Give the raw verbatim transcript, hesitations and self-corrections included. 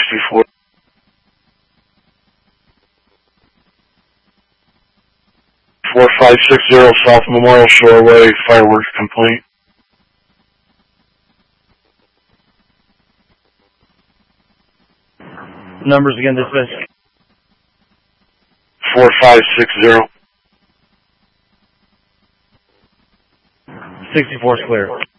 sixty-four. four five six zero South Memorial Shore Way, fireworks complaint. Numbers again, dispatch. four five six zero. sixty-four is clear.